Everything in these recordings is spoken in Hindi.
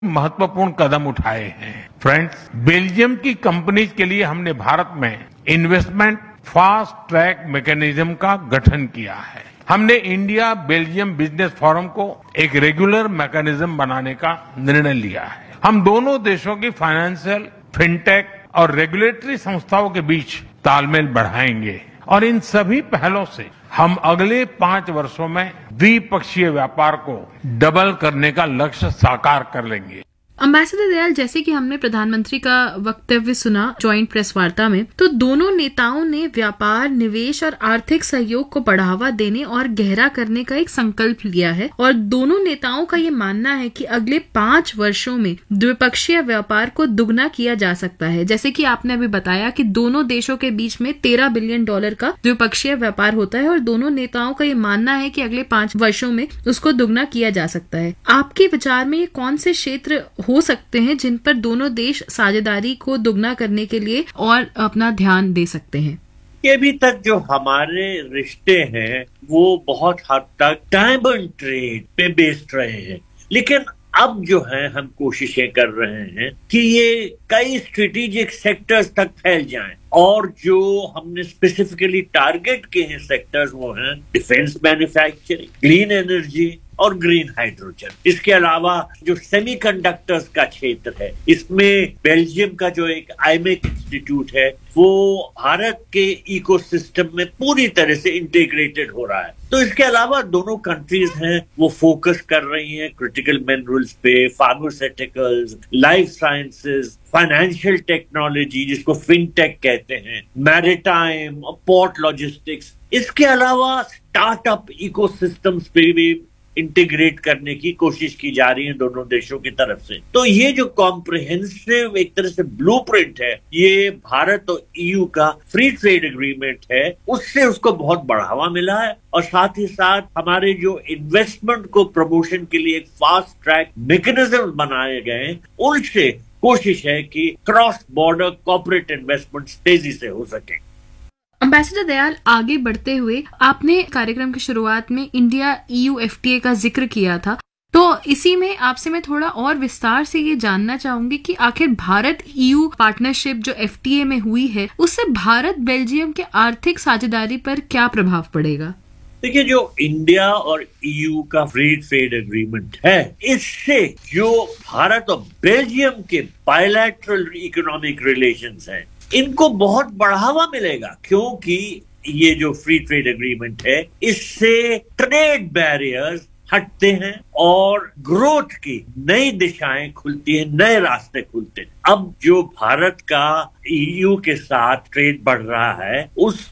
महत्वपूर्ण कदम उठाए हैं। फ्रेंड्स, बेल्जियम की कंपनीज के लिए हमने भारत में इन्वेस्टमेंट फास्ट ट्रैक मैकेनिज्म का गठन किया है। हमने इंडिया बेल्जियम बिजनेस फोरम को एक रेगुलर मैकेनिज्म बनाने का निर्णय लिया है। हम दोनों देशों की फाइनेंशियल, फिनटेक और रेगुलेटरी संस्थाओं के बीच तालमेल बढ़ाएंगे और इन सभी पहलों से हम अगले 5 वर्षों में द्विपक्षीय व्यापार को डबल करने का लक्ष्य साकार कर लेंगे। एम्बेसडर दयाल, जैसे कि हमने प्रधानमंत्री का वक्तव्य सुना ज्वाइंट प्रेस वार्ता में, तो दोनों नेताओं ने व्यापार, निवेश और आर्थिक सहयोग को बढ़ावा देने और गहरा करने का एक संकल्प लिया है और दोनों नेताओं का ये मानना है कि अगले 5 वर्षों में द्विपक्षीय व्यापार को दुगना किया जा सकता है। जैसे कि आपने अभी बताया कि दोनों देशों के बीच में $13 बिलियन का द्विपक्षीय व्यापार होता है और दोनों नेताओं का ये मानना है कि अगले 5 वर्षों में उसको दुगना किया जा सकता है। आपके विचार में ये कौन से क्षेत्र हो सकते हैं जिन पर दोनों देश साझेदारी को दुगना करने के लिए और अपना ध्यान दे सकते हैं? ये अभी तक जो हमारे रिश्ते हैं वो बहुत हद तक डायमंड ट्रेड पे बेस्ड रहे हैं, लेकिन अब जो है हम कोशिशें कर रहे हैं कि ये कई स्ट्रेटेजिक सेक्टर्स तक फैल जाएं और जो हमने स्पेसिफिकली टारगेट किए हैं सेक्टर्स वो हैं डिफेंस मैन्युफैक्चरिंग, क्लीन एनर्जी और ग्रीन हाइड्रोजन। इसके अलावा जो सेमीकंडक्टर्स का क्षेत्र है, इसमें बेल्जियम का जो एक आईमेक इंस्टीट्यूट है वो भारत के इकोसिस्टम में पूरी तरह से इंटीग्रेटेड हो रहा है। तो इसके अलावा दोनों कंट्रीज हैं वो फोकस कर रही हैं क्रिटिकल मिनरल्स पे, pharmaceuticals, life sciences, financial technology जिसको फिनटेक कहते हैं, मैरिटाइम, पोर्ट लॉजिस्टिक्स। इसके अलावा स्टार्टअप इकोसिस्टम्स पे भी इंटीग्रेट करने की कोशिश की जा रही है दोनों देशों की तरफ से। तो ये जो कॉम्प्रिहेंसिव एक तरह से ब्लूप्रिंट है, ये भारत और ईयू का फ्री ट्रेड एग्रीमेंट है, उससे उसको बहुत बढ़ावा मिला है और साथ ही साथ हमारे जो इन्वेस्टमेंट को प्रमोशन के लिए एक फास्ट ट्रैक मैकेनिज्म बनाए गए, उनसे कोशिश है कि क्रॉस बॉर्डर कॉर्पोरेट इन्वेस्टमेंट तेजी से हो सके। एम्बेसडर दयाल, आगे बढ़ते हुए आपने कार्यक्रम की शुरुआत में इंडिया ईयू एफटीए का जिक्र किया था, तो इसी में आपसे मैं थोड़ा और विस्तार से ये जानना चाहूंगी कि आखिर भारत ईयू पार्टनरशिप जो एफटीए में हुई है उससे भारत बेल्जियम के आर्थिक साझेदारी पर क्या प्रभाव पड़ेगा? देखिए, जो इंडिया और ईयू का फ्री ट्रेड एग्रीमेंट है, इससे जो भारत और बेल्जियम के बायलैटरल इकोनॉमिक रिलेशंस हैं, इनको बहुत बढ़ावा मिलेगा, क्योंकि ये जो फ्री ट्रेड एग्रीमेंट है इससे ट्रेड बैरियर्स हटते हैं और ग्रोथ की नई दिशाएं खुलती हैं, नए रास्ते खुलते हैं। अब जो भारत का ईयू के साथ ट्रेड बढ़ रहा है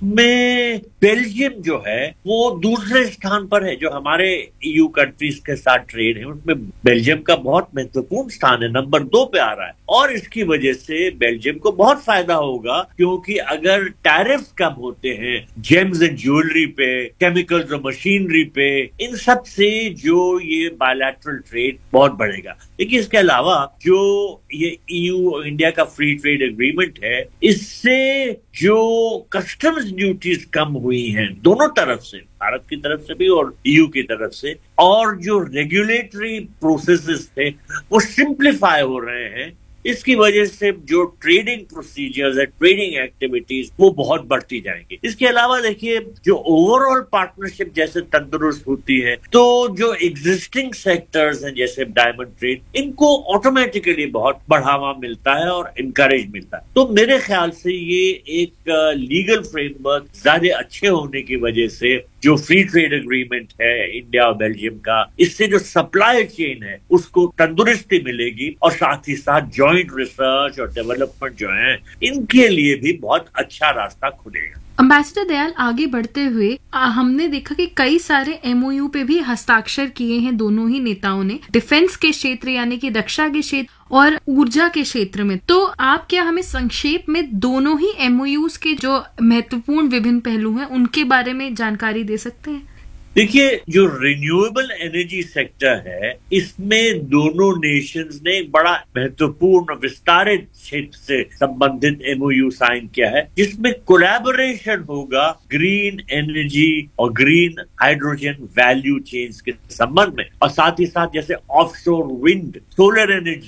उसमें बेल्जियम जो है वो दूसरे स्थान पर है। जो हमारे ईयू कंट्रीज के साथ ट्रेड है उसमें बेल्जियम का बहुत महत्वपूर्ण स्थान है, नंबर 2 पे आ रहा है और इसकी वजह से बेल्जियम को बहुत फायदा होगा, क्योंकि अगर टैरिफ्स कम होते हैं जेम्स एंड ज्वेलरी पे, केमिकल्स और मशीनरी पे, इन सब से जो ये बायलैटरल ट्रेड बहुत बढ़ेगा। लेकिन इसके अलावा जो ये ईयू और इंडिया का फ्री ट्रेड एग्रीमेंट है, इससे जो कस्टम्स ड्यूटीज कम हुई हैं दोनों तरफ से, भारत की तरफ से भी और ईयू की तरफ से, और जो रेगुलेटरी प्रोसेसेस थे वो सिंप्लीफाई हो रहे हैं, इसकी वजह से जो ट्रेडिंग प्रोसीजर्स है, ट्रेडिंग एक्टिविटीज वो बहुत बढ़ती जाएंगी। इसके अलावा देखिए, जो ओवरऑल पार्टनरशिप जैसे तंदुरुस्त होती है तो जो एग्जिस्टिंग सेक्टर्स हैं जैसे डायमंड ट्रेड, इनको ऑटोमेटिकली बहुत बढ़ावा मिलता है और इनकरेज मिलता है। तो मेरे ख्याल से ये एक लीगल फ्रेमवर्क ज्यादा अच्छे होने की वजह से जो फ्री ट्रेड एग्रीमेंट है इंडिया और बेल्जियम का, इससे जो सप्लाई चेन है उसको तंदुरुस्ती मिलेगी और साथ ही साथ जॉइंट रिसर्च और डेवलपमेंट जो है इनके लिए भी बहुत अच्छा रास्ता खुलेगा। एम्बेसडर दयाल, आगे बढ़ते हुए हमने देखा कि कई सारे एमओयू पे भी हस्ताक्षर किए हैं दोनों ही नेताओं ने, डिफेंस के क्षेत्र यानी कि रक्षा के क्षेत्र और ऊर्जा के क्षेत्र में। तो आप क्या हमें संक्षेप में दोनों ही एमओयूज के जो महत्वपूर्ण विभिन्न पहलू हैं उनके बारे में जानकारी दे सकते हैं? देखिए, जो रिन्यूएबल एनर्जी सेक्टर है, इसमें दोनों नेशंस ने एक बड़ा महत्वपूर्ण विस्तारित क्षेत्र से संबंधित एमओयू साइन किया है, जिसमें कोलैबोरेशन होगा ग्रीन एनर्जी और ग्रीन हाइड्रोजन वैल्यू चेन्स के संबंध में, और साथ ही साथ जैसे ऑफशोर विंड, सोलर एनर्जी